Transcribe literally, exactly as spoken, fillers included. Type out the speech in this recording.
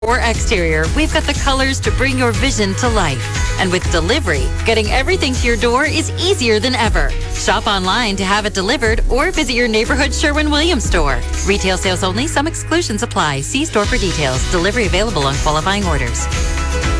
or exterior, we've got the colors to bring your vision to life. And with delivery, getting everything to your door is easier than ever. Shop online to have it delivered or visit your neighborhood Sherwin-Williams store. Retail sales only. Some exclusions apply. See store for details. Delivery available on qualifying orders.